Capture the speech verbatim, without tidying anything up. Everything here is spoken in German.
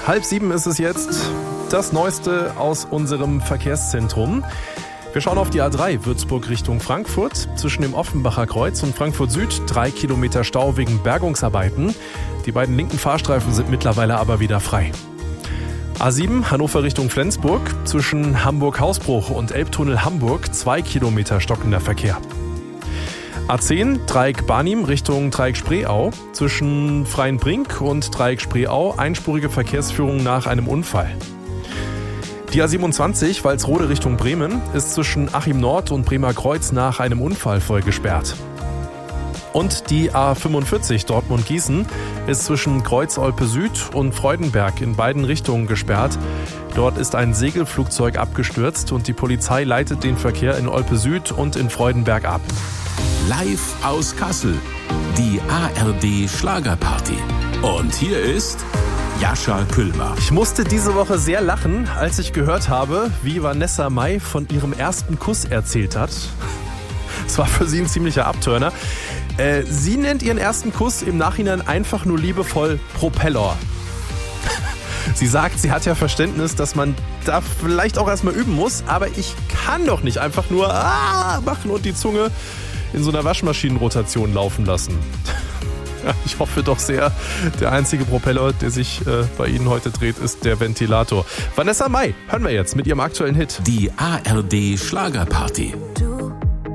Halb sieben ist es jetzt. Das Neueste aus unserem Verkehrszentrum. Wir schauen auf die A drei, Würzburg Richtung Frankfurt. Zwischen dem Offenbacher Kreuz und Frankfurt Süd drei Kilometer Stau wegen Bergungsarbeiten. Die beiden linken Fahrstreifen sind mittlerweile aber wieder frei. A sieben, Hannover Richtung Flensburg. Zwischen Hamburg-Hausbruch und Elbtunnel Hamburg zwei Kilometer stockender Verkehr. A zehn, Dreieck Barnim Richtung Dreieck Spreeau. Zwischen Freienbrink und Dreieck Spreeau einspurige Verkehrsführung nach einem Unfall. Die A siebenundzwanzig, Walsrode Richtung Bremen, ist zwischen Achim Nord und Bremer Kreuz nach einem Unfall voll gesperrt. Und die A fünfundvierzig, Dortmund-Gießen, ist zwischen Kreuz-Olpe Süd und Freudenberg in beiden Richtungen gesperrt. Dort ist ein Segelflugzeug abgestürzt und die Polizei leitet den Verkehr in Olpe Süd und in Freudenberg ab. Live aus Kassel, die A R D Schlagerparty. Und hier ist Jascha Küllmer. Ich musste diese Woche sehr lachen, als ich gehört habe, wie Vanessa Mai von ihrem ersten Kuss erzählt hat. Es war für sie ein ziemlicher Abturner. Äh, sie nennt ihren ersten Kuss im Nachhinein einfach nur liebevoll Propeller. Sie sagt, sie hat ja Verständnis, dass man da vielleicht auch erstmal üben muss, aber ich kann doch nicht einfach nur ah machen und die Zunge in so einer Waschmaschinenrotation laufen lassen. Ja, ich hoffe doch sehr, der einzige Propeller, der sich äh, bei Ihnen heute dreht, ist der Ventilator. Vanessa Mai hören wir jetzt mit ihrem aktuellen Hit. Die A R D Schlagerparty.